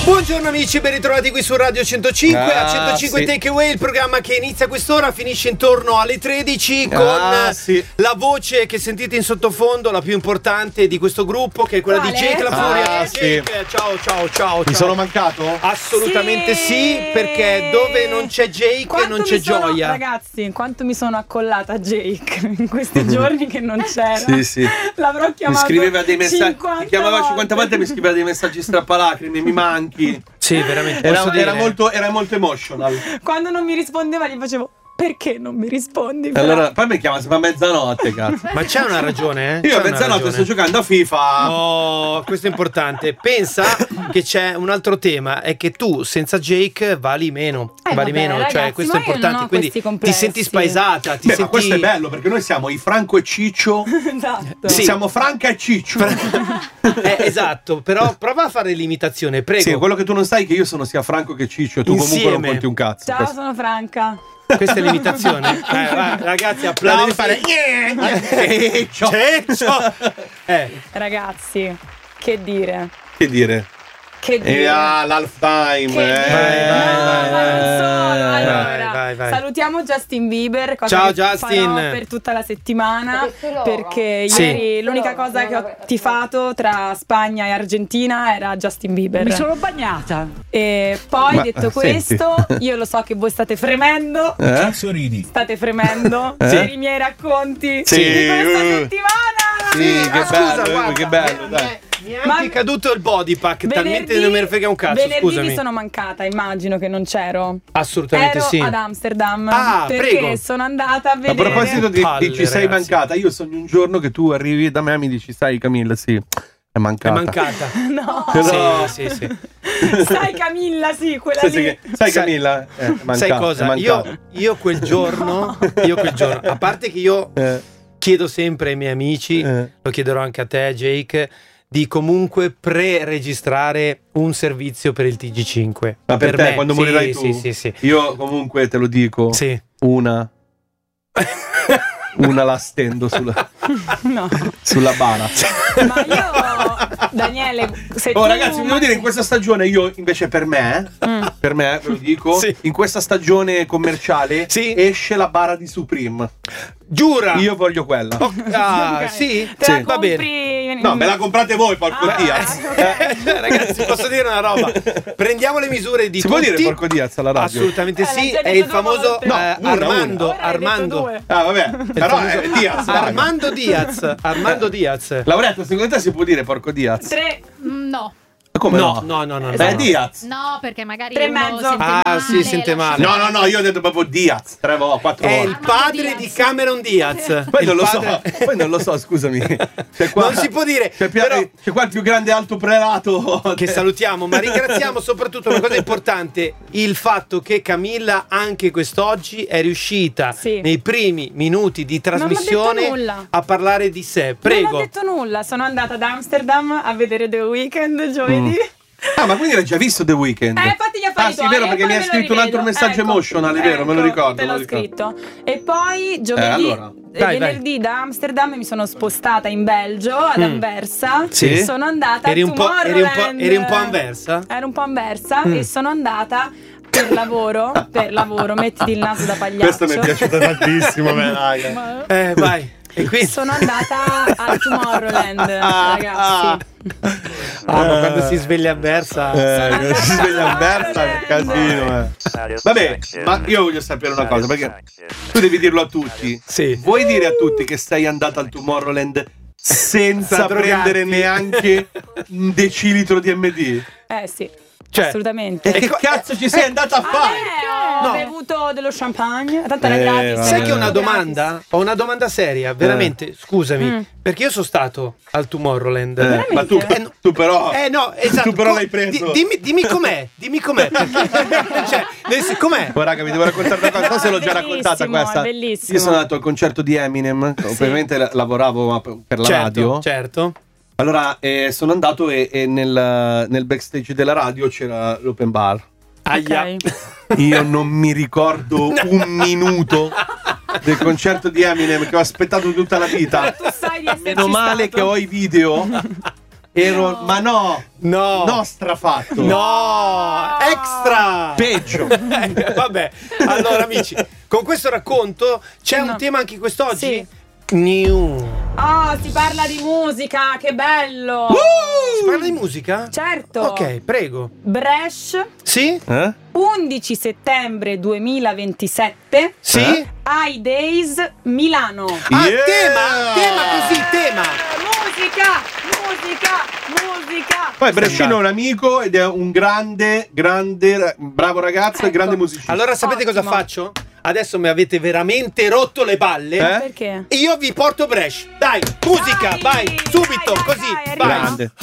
Buongiorno amici, ben ritrovati qui su Radio 105 a 105 Takeaway, il programma che inizia a quest'ora, finisce intorno alle 13 con la voce che sentite in sottofondo, la più importante di questo gruppo, che è quella di Jake La Furia. Jake, ciao. Mi sono mancato? Assolutamente sì, perché dove non c'è Jake non c'è gioia. Ragazzi, quanto mi sono accollata a Jake in questi giorni che non c'era. Sì. L'avrò chiamato. Mi scriveva dei messaggi, mi chiamava 50 volte e mi scriveva dei messaggi strappalacrime, mi manchi. Sì, veramente. Era molto emotional. Quando non mi rispondeva gli facevo: perché non mi rispondi? Allora, poi mi chiama sempre a mezzanotte, cazzo. Ma c'è una ragione, Io a mezzanotte sto giocando a FIFA. Oh, questo è importante. Pensa che c'è un altro tema, è che tu senza Jake vali meno. Ragazzi, cioè questo è importante. Quindi ti senti spaesata. Ma questo è bello perché noi siamo i Franco e Ciccio. Esatto. Sì. Siamo Franca e Ciccio. Esatto, però prova a fare l'imitazione, prego. Sì, quello che tu non sai è che io sono sia Franco che Ciccio e tu comunque non conti un cazzo. Ciao, sono Franca. Questa è l'imitazione. Vai, ragazzi, applausi. Fare Ragazzi, che dire? L'half time. Vai. Salutiamo Justin Bieber. Ciao Justin. Per tutta la settimana, perché ieri l'unica cosa che ho tifato tra Spagna e Argentina era Justin Bieber. Mi sono bagnata. E poi detto questo, io lo so che voi state fremendo. Cazzo ridi? State fremendo per i miei racconti di questa settimana. Sì, che bello, dai. Mi è anche caduto il body pack, talmente non me ne frega un cazzo, venerdì scusami. vi sono mancata, immagino che non c'ero. Assolutamente ero sì. ad Amsterdam, perché prego. sono andata a vedere. A proposito di ci sei mancata, io sogno un giorno che tu arrivi da me e mi dici: sai Camilla, sì, è mancata. No. Sì. Sai Camilla, sì, quella lì. Sai Camilla, è mancata. Sai cosa? Io quel giorno, a parte che io chiedo sempre ai miei amici, lo chiederò anche a te Jake, di comunque pre-registrare un servizio per il TG5. Ma per te, me, quando morirai tu? Sì. Io comunque te lo dico. Sì. Una la stendo sulla bara. Ma io, Daniele, se ragazzi, vi devo dire, in questa stagione io invece per me, ve lo dico, in questa stagione commerciale esce la bara di Supreme. Giura? Io voglio quella. Sì? Va bene. No, me la comprate voi, porco Diaz. Ragazzi, posso dire una roba? Prendiamo le misure di tutti. Si può dire porco Diaz alla radio? Assolutamente sì. È il famoso Armando. Vabbè. Però è Diaz. Armando Diaz. Lauretta, secondo te si può dire porco Diaz? 3. No. Come no? Beh, Diaz. No, perché magari 3 e uno mezzo. sente male, sì, sente male. No, io ho detto proprio Diaz 3 o 4 volte. È il padre di Cameron Diaz. Poi non lo so, scusami. Non si può dire. C'è qua il più grande alto prelato che salutiamo, ma ringraziamo soprattutto una cosa importante, il fatto che Camilla anche quest'oggi è riuscita nei primi minuti di trasmissione a parlare di sé. Prego. Non ho detto nulla, sono andata ad Amsterdam a vedere The Weeknd giovedì. Ma quindi l'hai già visto The Weeknd? Infatti gli affari sì, vero, perché mi ha scritto un altro messaggio emotional, è vero, me lo ricordo. Te l'ho scritto. E poi giovedì, venerdì da Amsterdam mi sono spostata in Belgio, ad Anversa. Sì. Sono andata eri a un po' Anversa? Ero un po' Anversa e sono andata per lavoro, mettiti il naso da pagliaccio. Questo mi è piaciuto tantissimo, vai. E qui sono andata al Tomorrowland, ragazzi. Ma quando si sveglia Anversa, si sveglia Anversa è un casino. Vabbè, ma io voglio sapere una cosa, perché tu devi dirlo a tutti. Sì. Vuoi dire a tutti che sei andata al Tomorrowland senza prendere neanche un decilitro di MD? Sì. Assolutamente. E che cazzo ci sei andata a fare? Ho bevuto dello champagne, tanto era gratis. Sai che ho una domanda? Ho una domanda seria, veramente, scusami, perché io sono stato al Tomorrowland. Ma tu però no, esatto. Tu però l'hai preso. Dimmi com'è. Com'è? Ora che mi devo raccontare una cosa, non so se l'ho già raccontata questa. È bellissimo. Io sono andato al concerto di Eminem, ovviamente lavoravo per la radio. Certo. Allora sono andato e nel backstage della radio c'era l'open bar. Okay. Io non mi ricordo un minuto del concerto di Eminem che ho aspettato tutta la vita. Tu sai di esserci Meno male stato. che ho i video Ma no. No, strafatto. No, extra. Peggio. Vabbè, allora amici, con questo racconto c'è un tema anche quest'oggi? Sì. New. Si parla di musica, che bello! Si parla di musica? Certo. Ok, prego. Brescia. Sì? 11 settembre 2027. Sì? High Days Milano. Tema così, tema. Musica. Poi Brescino è un amico ed è un grande, bravo ragazzo e grande musicista. Allora sapete cosa faccio? Adesso mi avete veramente rotto le balle. Perché? Io vi porto Brescia. Dai, musica, vai, subito, così. Vai. Grande.